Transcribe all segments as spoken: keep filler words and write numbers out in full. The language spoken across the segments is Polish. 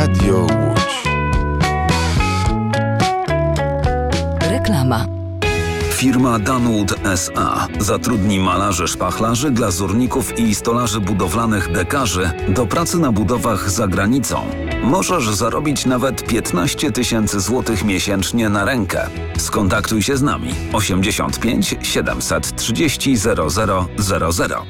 Radio Łódź. Reklama. Firma Danwood S A zatrudni malarzy, szpachlarzy, glazurników i stolarzy budowlanych dekarzy do pracy na budowach za granicą. Możesz zarobić nawet piętnaście tysięcy złotych miesięcznie na rękę. Skontaktuj się z nami osiemdziesiąt pięć siedemset trzydzieści zero zero zero zero.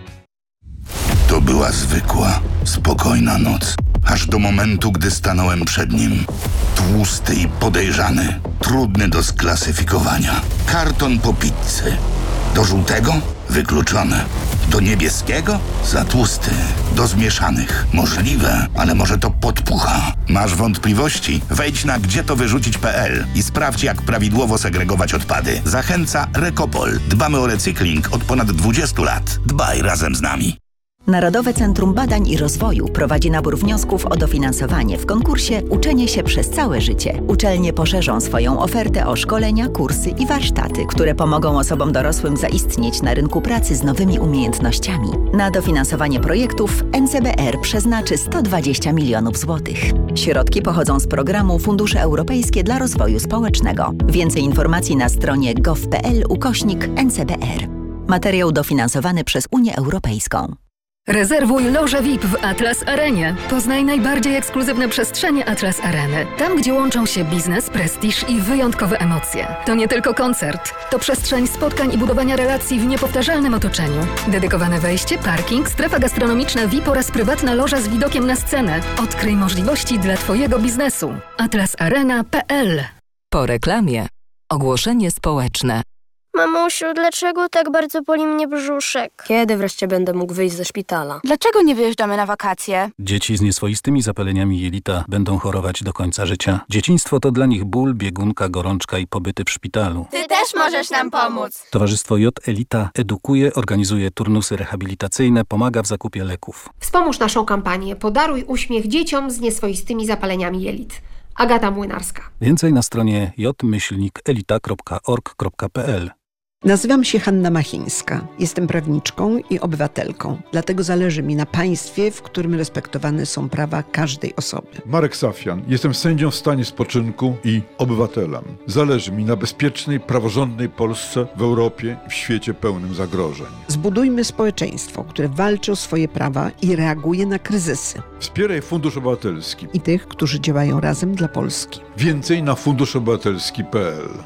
To była zwykła, spokojna noc. Aż do momentu, gdy stanąłem przed nim. Tłusty i podejrzany. Trudny do sklasyfikowania. Karton po pizzy. Do żółtego? Wykluczone. Do niebieskiego? Za tłusty. Do zmieszanych? Możliwe, ale może to podpucha. Masz wątpliwości? Wejdź na gdzie to wyrzucić kropka pe el i sprawdź, jak prawidłowo segregować odpady. Zachęca Recopol. Dbamy o recykling od ponad dwudziestu lat. Dbaj razem z nami. Narodowe Centrum Badań i Rozwoju prowadzi nabór wniosków o dofinansowanie w konkursie Uczenie się przez całe życie. Uczelnie poszerzą swoją ofertę o szkolenia, kursy i warsztaty, które pomogą osobom dorosłym zaistnieć na rynku pracy z nowymi umiejętnościami. Na dofinansowanie projektów N C B R przeznaczy sto dwadzieścia milionów złotych. Środki pochodzą z programu Fundusze Europejskie dla Rozwoju Społecznego. Więcej informacji na stronie gov kropka pe el ukośnik N C B R. Materiał dofinansowany przez Unię Europejską. Rezerwuj lożę V I P w Atlas Arenie. Poznaj najbardziej ekskluzywne przestrzenie Atlas Areny. Tam, gdzie łączą się biznes, prestiż i wyjątkowe emocje. To nie tylko koncert. To przestrzeń spotkań i budowania relacji w niepowtarzalnym otoczeniu. Dedykowane wejście, parking, strefa gastronomiczna V I P oraz prywatna loża z widokiem na scenę. Odkryj możliwości dla Twojego biznesu. atlas arena kropka pe el. Po reklamie. Ogłoszenie społeczne. Mamusiu, dlaczego tak bardzo boli mnie brzuszek? Kiedy wreszcie będę mógł wyjść ze szpitala? Dlaczego nie wyjeżdżamy na wakacje? Dzieci z nieswoistymi zapaleniami jelita będą chorować do końca życia. Dzieciństwo to dla nich ból, biegunka, gorączka i pobyty w szpitalu. Ty też możesz nam pomóc! Towarzystwo J Elita edukuje, organizuje turnusy rehabilitacyjne, pomaga w zakupie leków. Wspomóż naszą kampanię Podaruj uśmiech dzieciom z nieswoistymi zapaleniami jelit. Agata Młynarska. Więcej na stronie j myślnik elita kropka org kropka pe el. Nazywam się Hanna Machińska. Jestem prawniczką i obywatelką. Dlatego zależy mi na państwie, w którym respektowane są prawa każdej osoby. Marek Safian. Jestem sędzią w stanie spoczynku i obywatelem. Zależy mi na bezpiecznej, praworządnej Polsce w Europie i w świecie pełnym zagrożeń. Zbudujmy społeczeństwo, które walczy o swoje prawa i reaguje na kryzysy. Wspieraj Fundusz Obywatelski i tych, którzy działają razem dla Polski. Więcej na fundusz obywatelski kropka pe el.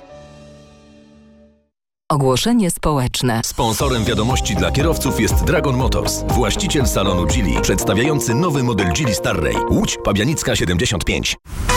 Ogłoszenie społeczne. Sponsorem wiadomości dla kierowców jest Dragon Motors, właściciel salonu Geely, przedstawiający nowy model Geely Starray. Łódź, Pabianicka siedemdziesiąt pięć.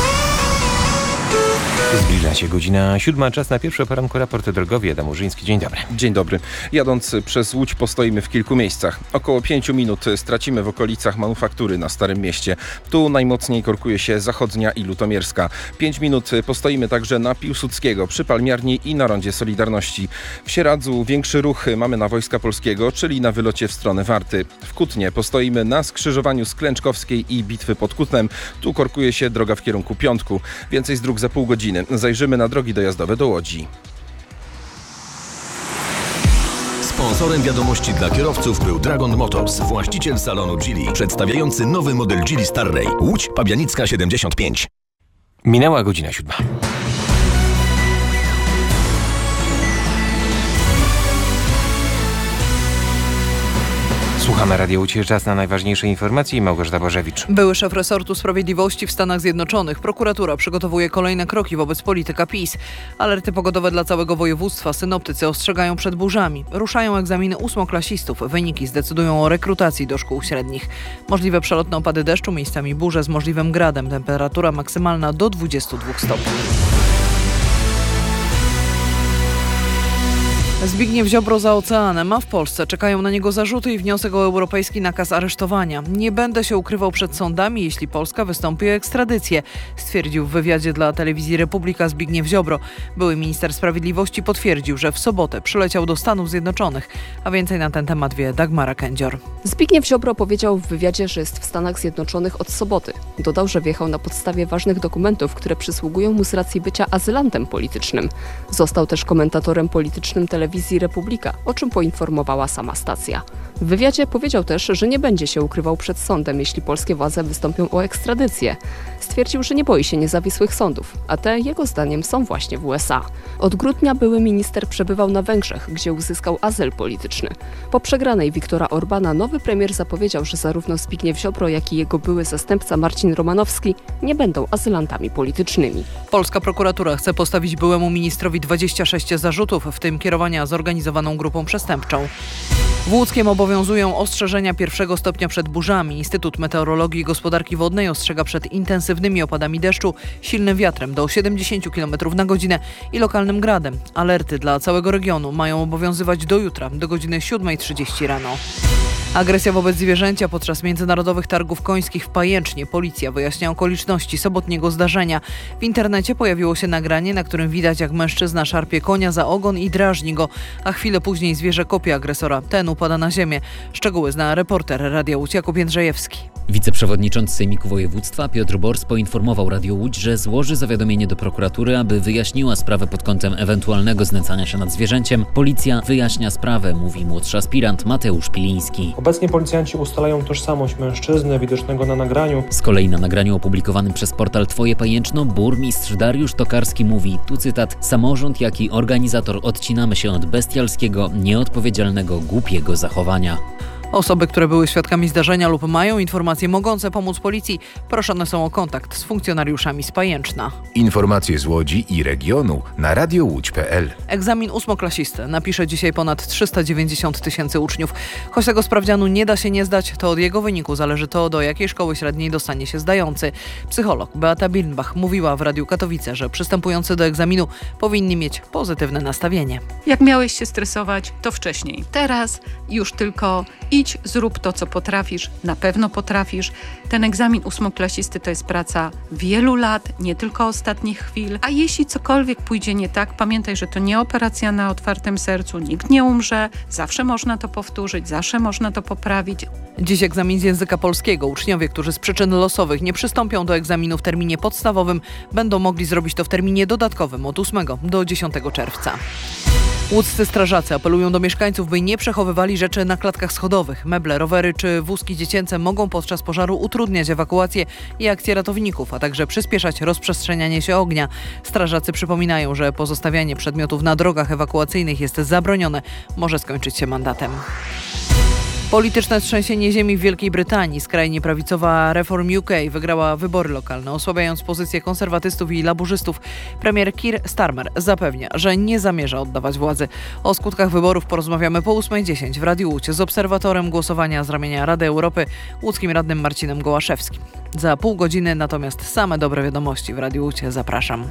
Zbliża się godzina siódma, czas na pierwszy o poranku raport drogowy. Adam Urzyński, dzień dobry. Dzień dobry. Jadąc przez Łódź postoimy w kilku miejscach. Około pięciu minut stracimy w okolicach Manufaktury na Starym Mieście. Tu najmocniej korkuje się Zachodnia i Lutomierska. Pięć minut postoimy także na Piłsudskiego, przy Palmiarni i na Rondzie Solidarności. W Sieradzu większy ruch mamy na Wojska Polskiego, czyli na wylocie w stronę Warty. W Kutnie postoimy na skrzyżowaniu Sklęczkowskiej i Bitwy pod Kutnem. Tu korkuje się droga w kierunku Piątku. Więcej z dróg za pół godziny. Zajrzymy na drogi dojazdowe do Łodzi. Sponsorem wiadomości dla kierowców był Dragon Motors, właściciel salonu Geely, przedstawiający nowy model Geely Starray. Łódź, Pabianicka siedemdziesiąt pięć. Minęła godzina siódma. Słuchamy Radio Łódź, czas na najważniejsze informacje i Małgorzata Bożewicz. Były szef resortu sprawiedliwości w Stanach Zjednoczonych. Prokuratura przygotowuje kolejne kroki wobec polityka PiS. Alerty pogodowe dla całego województwa. Synoptycy ostrzegają przed burzami. Ruszają egzaminy ósmoklasistów. Wyniki zdecydują o rekrutacji do szkół średnich. Możliwe przelotne opady deszczu, miejscami burze z możliwym gradem. Temperatura maksymalna do dwudziestu dwóch stopni. Zbigniew Ziobro za oceanem, a w Polsce czekają na niego zarzuty i wniosek o europejski nakaz aresztowania. Nie będę się ukrywał przed sądami, jeśli Polska wystąpi o ekstradycję, stwierdził w wywiadzie dla telewizji Republika Zbigniew Ziobro. Były minister sprawiedliwości potwierdził, że w sobotę przyleciał do Stanów Zjednoczonych, a więcej na ten temat wie Dagmara Kędzior. Zbigniew Ziobro powiedział w wywiadzie, że jest w Stanach Zjednoczonych od soboty. Dodał, że wjechał na podstawie ważnych dokumentów, które przysługują mu z racji bycia azylantem politycznym. Został też komentatorem politycznym telewizji telewizji Republika, o czym poinformowała sama stacja. W wywiadzie powiedział też, że nie będzie się ukrywał przed sądem, jeśli polskie władze wystąpią o ekstradycję. Stwierdził, że nie boi się niezawisłych sądów, a te, jego zdaniem, są właśnie w U S A. Od grudnia były minister przebywał na Węgrzech, gdzie uzyskał azyl polityczny. Po przegranej Viktora Orbana nowy premier zapowiedział, że zarówno Zbigniew Ziobro, jak i jego były zastępca Marcin Romanowski nie będą azylantami politycznymi. Polska prokuratura chce postawić byłemu ministrowi dwadzieścia sześć zarzutów, w tym kierowania zorganizowaną grupą przestępczą. W Łódzkiem obowiązują ostrzeżenia pierwszego stopnia przed burzami. Instytut Meteorologii i Gospodarki Wodnej ostrzega przed intensywnymi opadami deszczu, silnym wiatrem do siedemdziesiąt kilometrów na godzinę i lokalnym gradem. Alerty dla całego regionu mają obowiązywać do jutra, do godziny siódmej trzydzieści rano. Agresja wobec zwierzęcia podczas międzynarodowych targów końskich w Pajęcznie. Policja wyjaśnia okoliczności sobotniego zdarzenia. W internecie pojawiło się nagranie, na którym widać, jak mężczyzna szarpie konia za ogon i drażni go, a chwilę później zwierzę kopie agresora. Ten upada na ziemię. Szczegóły zna reporter Radia Łódź Jakub Jędrzejewski. Wiceprzewodniczący Sejmiku Województwa Piotr Bors poinformował Radio Łódź, że złoży zawiadomienie do prokuratury, aby wyjaśniła sprawę pod kątem ewentualnego znęcania się nad zwierzęciem. Policja wyjaśnia sprawę, mówi młodszy aspirant Mateusz Piliński. Obecnie policjanci ustalają tożsamość mężczyzny widocznego na nagraniu. Z kolei na nagraniu opublikowanym przez portal Twoje Pajęczno burmistrz Dariusz Tokarski mówi, tu cytat, samorząd jak i organizator odcinamy się od bestialskiego, nieodpowiedzialnego, głupiego zachowania. Osoby, które były świadkami zdarzenia lub mają informacje mogące pomóc policji, proszone są o kontakt z funkcjonariuszami z Pajęczna. Informacje z Łodzi i regionu na radio łódź kropka p l. Egzamin ósmoklasisty napisze dzisiaj ponad trzysta dziewięćdziesiąt tysięcy uczniów. Choć tego sprawdzianu nie da się nie zdać, to od jego wyniku zależy to, do jakiej szkoły średniej dostanie się zdający. Psycholog Beata Birnbach mówiła w Radiu Katowice, że przystępujący do egzaminu powinni mieć pozytywne nastawienie. Jak miałeś się stresować, to wcześniej. Teraz już tylko idź, zrób to, co potrafisz, na pewno potrafisz. Ten egzamin ósmoklasisty to jest praca wielu lat, nie tylko ostatnich chwil. A jeśli cokolwiek pójdzie nie tak, pamiętaj, że to nie operacja na otwartym sercu, nikt nie umrze, zawsze można to powtórzyć, zawsze można to poprawić. Dziś egzamin z języka polskiego. Uczniowie, którzy z przyczyn losowych nie przystąpią do egzaminu w terminie podstawowym, będą mogli zrobić to w terminie dodatkowym od ósmego do dziesiątego czerwca. Łódzcy strażacy apelują do mieszkańców, by nie przechowywali rzeczy na klatkach schodowych. Meble, rowery czy wózki dziecięce mogą podczas pożaru utrudniać ewakuację i akcję ratowników, a także przyspieszać rozprzestrzenianie się ognia. Strażacy przypominają, że pozostawianie przedmiotów na drogach ewakuacyjnych jest zabronione. Może skończyć się mandatem. Polityczne trzęsienie ziemi w Wielkiej Brytanii. Skrajnie prawicowa Reform U K wygrała wybory lokalne, osłabiając pozycje konserwatystów i laburzystów. Premier Keir Starmer zapewnia, że nie zamierza oddawać władzy. O skutkach wyborów porozmawiamy po ósmej dziesięć w Radiu Łódź z obserwatorem głosowania z ramienia Rady Europy, łódzkim radnym Marcinem Gołaszewskim. Za pół godziny natomiast same dobre wiadomości w Radiu Łódź. Zapraszam.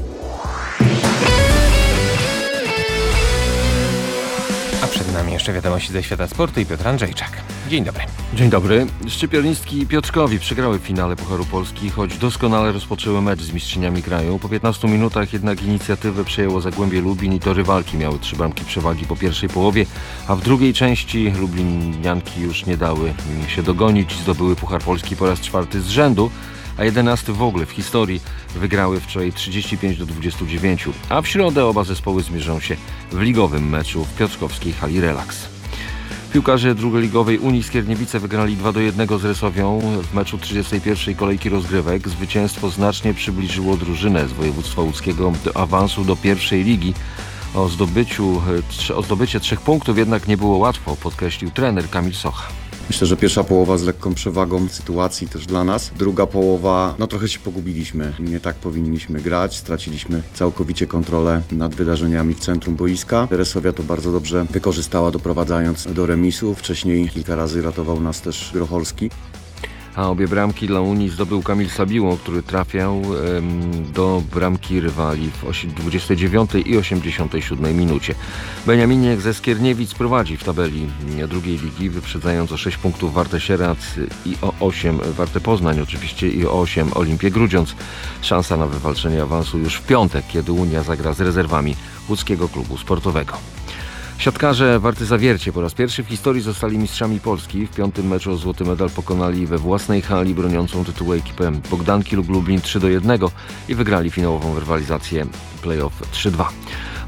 A przed nami jeszcze wiadomości ze świata sportu i Piotr Andrzejczak. Dzień dobry. Dzień dobry. Szczypiornistki Piotrkowi przegrały w finale Pucharu Polski, choć doskonale rozpoczęły mecz z mistrzyniami kraju. Po piętnastu minutach jednak inicjatywę przejęło Zagłębie Lubin i to rywalki miały trzy bramki przewagi po pierwszej połowie, a w drugiej części lublinianki już nie dały się dogonić. Zdobyły Puchar Polski po raz czwarty z rzędu, a jedenasty w ogóle w historii. Wygrały wczoraj trzydzieści pięć do dwudziestu dziewięciu, a w środę oba zespoły zmierzą się w ligowym meczu w piotrkowskiej hali Relax. Piłkarze drugoligowej Unii Skierniewice wygrali dwa do jednego z Resowią w meczu trzydziestej pierwszej kolejki rozgrywek. Zwycięstwo znacznie przybliżyło drużynę z województwa łódzkiego do awansu do pierwszej ligi. O, zdobyciu, o zdobycie trzech punktów jednak nie było łatwo, podkreślił trener Kamil Socha. Myślę, że pierwsza połowa z lekką przewagą sytuacji też dla nas. Druga połowa, no trochę się pogubiliśmy. Nie tak powinniśmy grać. Straciliśmy całkowicie kontrolę nad wydarzeniami w centrum boiska. Resowia to bardzo dobrze wykorzystała, doprowadzając do remisu. Wcześniej kilka razy ratował nas też Grocholski. A obie bramki dla Unii zdobył Kamil Sabiło, który trafiał em, do bramki rywali w dwudziestej dziewiątej i osiemdziesiątej siódmej minucie. Beniaminiek ze Skierniewic prowadzi w tabeli drugiej ligi, wyprzedzając o sześć punktów Wartę Sieradz i o osiem Wartę Poznań oczywiście i o osiem Olimpię Grudziądz. Szansa na wywalczenie awansu już w piątek, kiedy Unia zagra z rezerwami łódzkiego klubu sportowego. Siatkarze Warty Zawiercie po raz pierwszy w historii zostali mistrzami Polski. W piątym meczu o złoty medal pokonali we własnej hali broniącą tytułu ekipę Bogdanki lub Lublin trzy do jednego i wygrali finałową rywalizację play-off trzy dwa.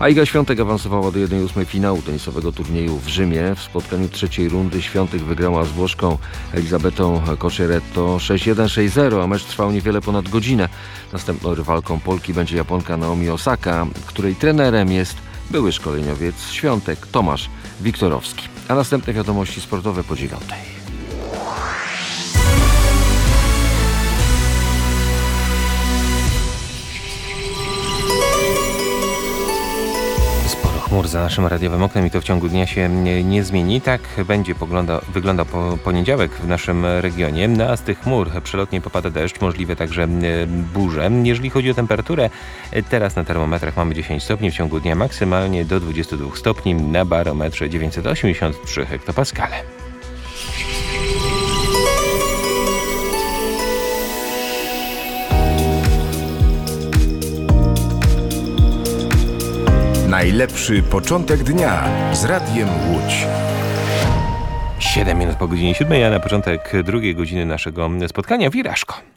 A Iga Świątek awansowała do jednej ósmej finału tenisowego turnieju w Rzymie. W spotkaniu trzeciej rundy Świątek wygrała z Włoszką Elizabetą Coccheretto sześć jeden sześć zero, a mecz trwał niewiele ponad godzinę. Następną rywalką Polki będzie Japonka Naomi Osaka, której trenerem jest były szkoleniowiec Świątek Tomasz Wiktorowski. A następne wiadomości sportowe po dziewiątej. Chmur za naszym radiowym oknem i to w ciągu dnia się nie, nie zmieni. Tak będzie pogląda, wygląda po poniedziałek w naszym regionie. A z tych chmur przelotnie popada deszcz, możliwe także burze. Jeżeli chodzi o temperaturę, teraz na termometrach mamy dziesięć stopni, w ciągu dnia maksymalnie do dwudziestu dwóch stopni, na barometrze dziewięćset osiemdziesiąt trzy hektopaskale. Najlepszy początek dnia z Radiem Łódź. siedem minut po godzinie siódmej, a na początek drugiej godziny naszego spotkania Wirażko.